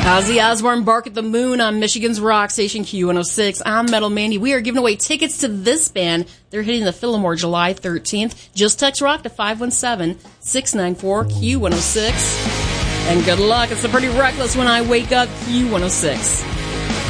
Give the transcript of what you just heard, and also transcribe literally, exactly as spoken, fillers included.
Ozzy Osbourne, Bark at the Moon on Michigan's Rock Station Q one oh six. I'm Metal Mandy. We are giving away tickets to this band. They're hitting the Fillmore July thirteenth. Just text ROCK to five one seven, six nine four, Q one oh six. And good luck. It's a pretty reckless when I wake up, Q one oh six.